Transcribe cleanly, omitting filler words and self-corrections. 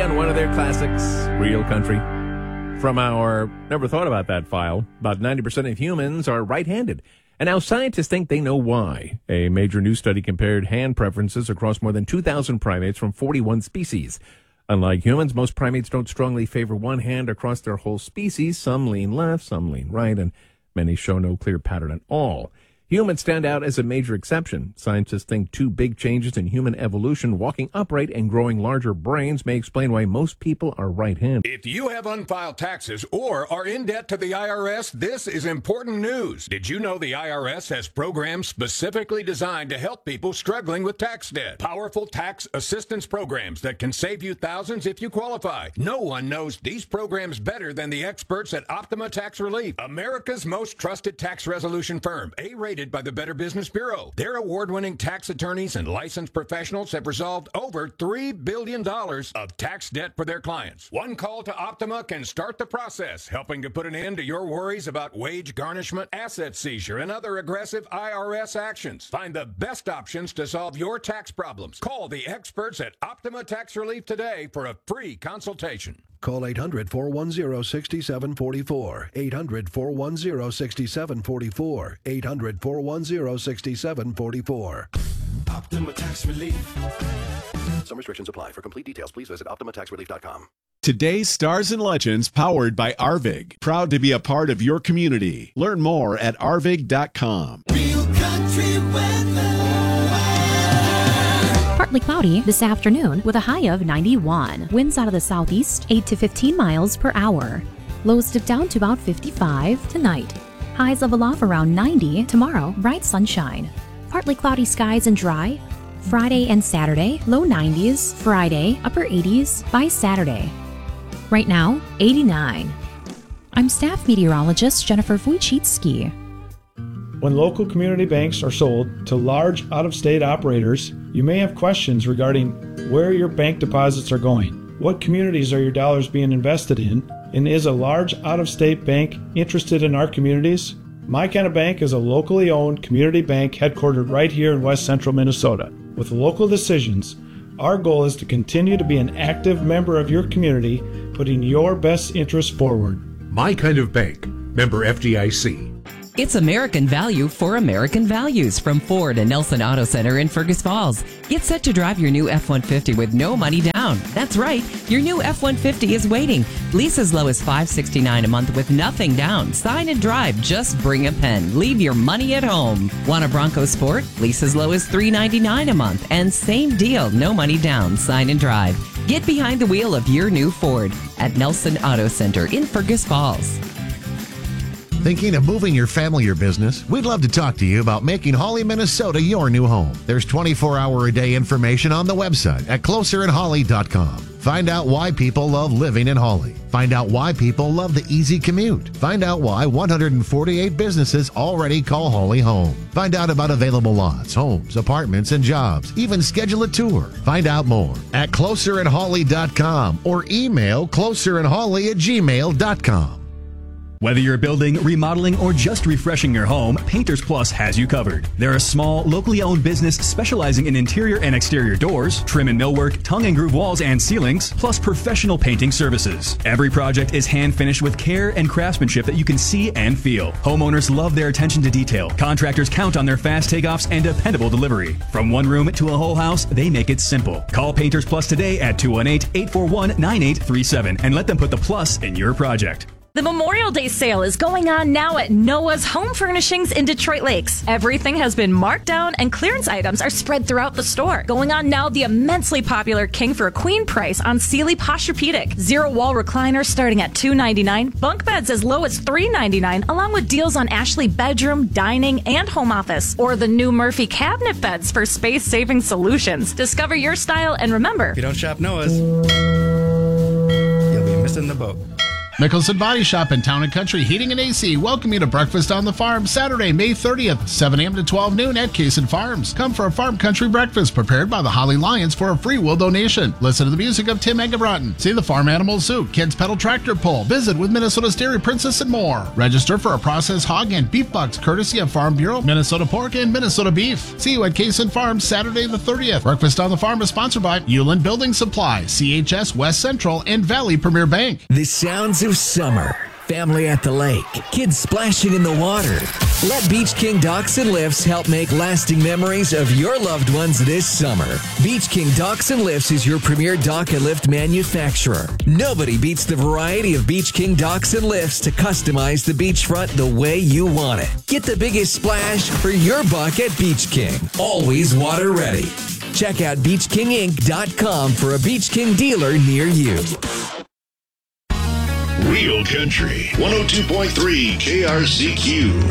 Country on one of their classics, Real Country. From our Never Thought About That file, about 90% of humans are right-handed. And now scientists think they know why. A major new study compared hand preferences across more than 2,000 primates from 41 species. Unlike humans, most primates don't strongly favor one hand across their whole species. Some lean left, some lean right, and many show no clear pattern at all. Humans stand out as a major exception. Scientists think two big changes in human evolution, walking upright and growing larger brains, may explain why most people are right-handed. If you have unfiled taxes or are in debt to the IRS, this is important news. Did you know the IRS has programs specifically designed to help people struggling with tax debt? Powerful tax assistance programs that can save you thousands if you qualify. No one knows these programs better than the experts at Optima Tax Relief, America's most trusted tax resolution firm, A-rated by the Better Business Bureau. Their award-winning tax attorneys and licensed professionals have resolved over $3 billion of tax debt for their clients. One call to Optima can start the process, helping to put an end to your worries about wage garnishment, asset seizure, and other aggressive IRS actions. Find the best options to solve your tax problems. Call the experts at Optima Tax Relief today for a free consultation. Call 800-410-6744. 800-410-6744. 800-410-6744. Optima Tax Relief. Some restrictions apply. For complete details, please visit OptimaTaxRelief.com. Today's Stars and Legends, powered by Arvig. Proud to be a part of your community. Learn more at arvig.com. Real country weather. Partly cloudy this afternoon with a high of 91. Winds out of the southeast, 8 to 15 miles per hour. Lows dip down to about 55 tonight. Highs level off around 90 tomorrow, bright sunshine. Partly cloudy skies and dry. Friday and Saturday, low 90s. Friday, upper 80s by Saturday. Right now, 89. I'm staff meteorologist Jennifer Wojcicki. When local community banks are sold to large out-of-state operators, you may have questions regarding where your bank deposits are going. What communities are your dollars being invested in? And is a large out-of-state bank interested in our communities? My Kind of Bank is a locally owned community bank headquartered right here in West Central Minnesota. With local decisions, our goal is to continue to be an active member of your community, putting your best interests forward. My Kind of Bank, member FDIC. It's American value for American values from Ford and Nelson Auto Center in Fergus Falls. Get set to drive your new F-150 with no money down. That's right, your new F-150 is waiting. Lease as low as $569 a month with nothing down. Sign and drive, just bring a pen. Leave your money at home. Want a Bronco Sport? Lease as low as $399 a month. And same deal, no money down. Sign and drive. Get behind the wheel of your new Ford at Nelson Auto Center in Fergus Falls. Thinking of moving your family or business? We'd love to talk to you about making Hawley, Minnesota your new home. There's 24-hour-a-day information on the website at closerandhawley.com. Find out why people love living in Hawley. Find out why people love the easy commute. Find out why 148 businesses already call Hawley home. Find out about available lots, homes, apartments, and jobs. Even schedule a tour. Find out more at closerandhawley.com or email closerandhawley@gmail.com. Whether you're building, remodeling, or just refreshing your home, Painters Plus has you covered. They're a small, locally owned business specializing in interior and exterior doors, trim and millwork, tongue and groove walls and ceilings, plus professional painting services. Every project is hand finished with care and craftsmanship that you can see and feel. Homeowners love their attention to detail. Contractors count on their fast takeoffs and dependable delivery. From one room to a whole house, they make it simple. Call Painters Plus today at 218-841-9837 and let them put the plus in your project. The Memorial Day sale is going on now at Noah's Home Furnishings in Detroit Lakes. Everything has been marked down and clearance items are spread throughout the store. Going on now, the immensely popular King for a Queen price on Sealy Posturepedic. Zero wall recliners starting at $299. Bunk beds as low as $399, along with deals on Ashley bedroom, dining, and home office. Or the new Murphy cabinet beds for space-saving solutions. Discover your style and remember, if you don't shop Noah's, you'll be missing the boat. Mickelson Body Shop and Town & Country Heating and AC welcome you to Breakfast on the Farm Saturday, May 30th, 7 a.m. to 12 noon at Kaysen Farms. Come for a farm country breakfast prepared by the Holly Lions for a free will donation. Listen to the music of Tim Eggebrotten. See the Farm Animal Zoo, Kids Pedal Tractor Pull. Visit with Minnesota's Dairy Princess and more. Register for a processed hog and beef bucks courtesy of Farm Bureau, Minnesota Pork, and Minnesota Beef. See you at Kaysen Farms Saturday the 30th. Breakfast on the Farm is sponsored by Uland Building Supply, CHS West Central, and Valley Premier Bank. The sounds of summer. Family at the lake. Kids splashing in the water. Let Beach King Docks and Lifts help make lasting memories of your loved ones this summer. Beach King Docks and Lifts is your premier dock and lift manufacturer. Nobody beats the variety of Beach King Docks and Lifts to customize the beachfront the way you want it. Get the biggest splash for your buck at Beach King. Always water ready. Check out BeachKingInc.com for a Beach King dealer near you. Real Country 102.3 KRCQ.